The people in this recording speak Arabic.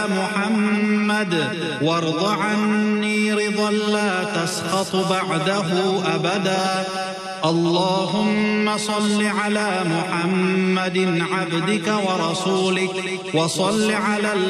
محمد وارض عني رضا لا تسخط بعده أبدا. اللهم صل على محمد عبدك ورسولك وصل على